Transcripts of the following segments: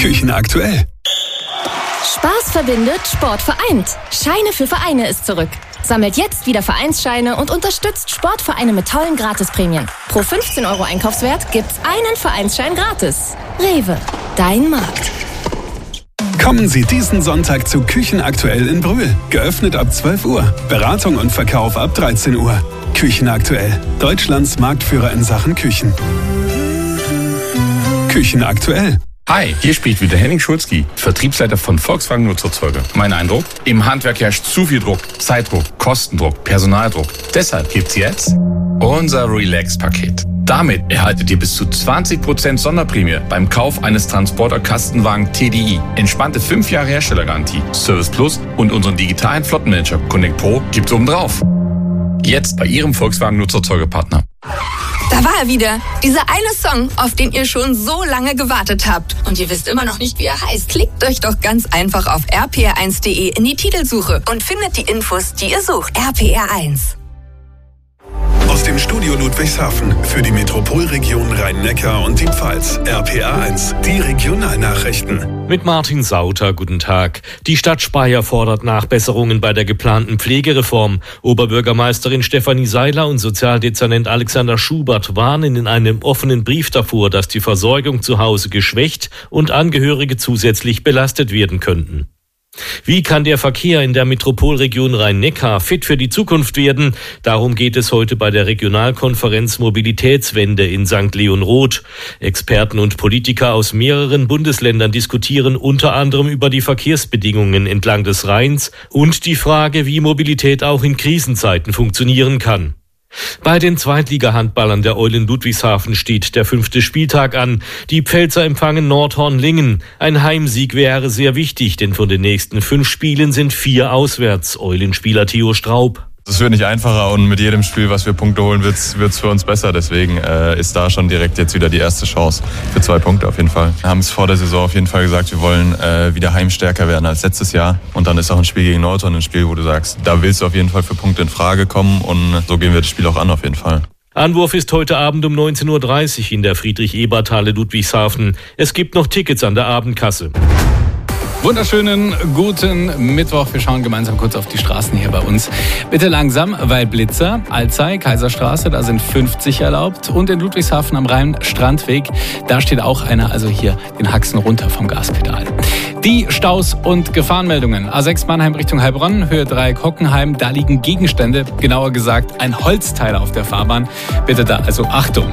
Küchen aktuell. Spaß verbindet, Sport vereint. Scheine für Vereine ist zurück. Sammelt jetzt wieder Vereinsscheine und unterstützt Sportvereine mit tollen Gratisprämien. Pro 15 € Einkaufswert gibt's einen Vereinsschein gratis. Rewe, dein Markt. Kommen Sie diesen Sonntag zu Küchen aktuell in Brühl. Geöffnet ab 12 Uhr. Beratung und Verkauf ab 13 Uhr. Küchen aktuell. Deutschlands Marktführer in Sachen Küchen. Küchen aktuell. Hi, hier spricht wieder Henning Schulzki, Vertriebsleiter von Volkswagen Nutzerzeuger. Mein Eindruck? Im Handwerk herrscht zu viel Druck, Zeitdruck, Kostendruck, Personaldruck. Deshalb gibt's jetzt unser Relax-Paket. Damit erhaltet ihr bis zu 20% Sonderprämie beim Kauf eines Transporter-Kastenwagen TDI. Entspannte 5 Jahre Herstellergarantie, Service Plus und unseren digitalen Flottenmanager Connect Pro gibt's obendrauf. Jetzt bei Ihrem Volkswagen Nutzerzeugerpartner. Da war er wieder. Dieser eine Song, auf den ihr schon so lange gewartet habt. Und ihr wisst immer noch nicht, wie er heißt. Klickt euch doch ganz einfach auf rpr1.de in die Titelsuche und findet die Infos, die ihr sucht. RPR1. Aus dem Studio Ludwigshafen für die Metropolregion Rhein-Neckar und die Pfalz. RPR1, die Regionalnachrichten. Mit Martin Sauter, guten Tag. Die Stadt Speyer fordert Nachbesserungen bei der geplanten Pflegereform. Oberbürgermeisterin Stefanie Seiler und Sozialdezernent Alexander Schubert warnen in einem offenen Brief davor, dass die Versorgung zu Hause geschwächt und Angehörige zusätzlich belastet werden könnten. Wie kann der Verkehr in der Metropolregion Rhein-Neckar fit für die Zukunft werden? Darum geht es heute bei der Regionalkonferenz Mobilitätswende in St. Leonroth. Experten und Politiker aus mehreren Bundesländern diskutieren unter anderem über die Verkehrsbedingungen entlang des Rheins und die Frage, wie Mobilität auch in Krisenzeiten funktionieren kann. Bei den Zweitliga-Handballern der Eulen Ludwigshafen steht der 5. Spieltag an. Die Pfälzer empfangen Nordhorn-Lingen. Ein Heimsieg wäre sehr wichtig, denn von den nächsten 5 Spielen sind 4 auswärts. Eulenspieler Theo Straub. Es wird nicht einfacher und mit jedem Spiel, was wir Punkte holen, wird's für uns besser. Deswegen ist da schon direkt jetzt wieder die erste Chance für 2 Punkte auf jeden Fall. Wir haben es vor der Saison auf jeden Fall gesagt, wir wollen wieder heimstärker werden als letztes Jahr. Und dann ist auch ein Spiel gegen Nordhorn ein Spiel, wo du sagst, da willst du auf jeden Fall für Punkte in Frage kommen. Und so gehen wir das Spiel auch an auf jeden Fall. Anwurf ist heute Abend um 19.30 Uhr in der Friedrich-Ebert-Halle Ludwigshafen. Es gibt noch Tickets an der Abendkasse. Wunderschönen guten Mittwoch. Wir schauen gemeinsam kurz auf die Straßen hier bei uns. Bitte langsam, weil Blitzer, Alzey, Kaiserstraße, da sind 50 erlaubt. Und in Ludwigshafen am Rhein, Strandweg, da steht auch einer, also hier den Haxen runter vom Gaspedal. Die Staus und Gefahrenmeldungen. A6 Mannheim Richtung Heilbronn, Höhe 3 Hockenheim. Da liegen Gegenstände, genauer gesagt ein Holzteil auf der Fahrbahn. Bitte da also Achtung.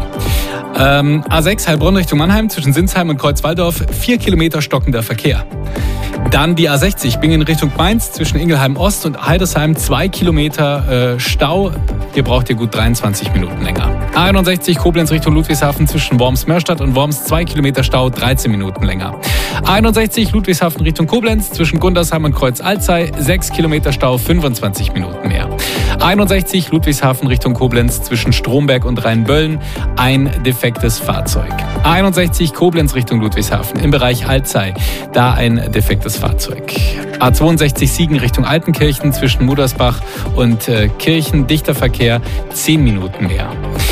A6 Heilbronn Richtung Mannheim zwischen Sinsheim und Kreuzwaldorf 4 Kilometer stockender Verkehr. Dann die A60 Bingen Richtung Mainz zwischen Ingelheim Ost und Heidersheim 2 Kilometer Stau. Ihr braucht hier gut 23 Minuten länger. A61 Koblenz Richtung Ludwigshafen zwischen Worms-Mörstadt und Worms 2 Kilometer Stau 13 Minuten länger. A61 Ludwigshafen Richtung Koblenz zwischen Gundersheim und Kreuz-Alzey 6 Kilometer Stau 25 Minuten mehr. A61 Ludwigshafen Richtung Koblenz zwischen Stromberg und Rheinböllen ein defektes Fahrzeug. A61 Koblenz Richtung Ludwigshafen im Bereich Alzey, da ein defektes Fahrzeug. A62 Siegen Richtung Altenkirchen zwischen Mudersbach und Kirchen, dichter Verkehr, 10 Minuten mehr.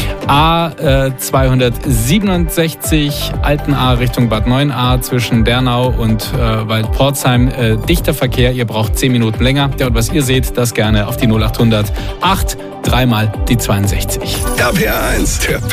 A267 Altenahr Richtung Bad Neuenahr zwischen Dernau und Waldporzheim, dichter Verkehr, ihr braucht 10 Minuten länger. Ja, und was ihr seht, das gerne auf die 0800 8 3 mal die 62. RPR1, der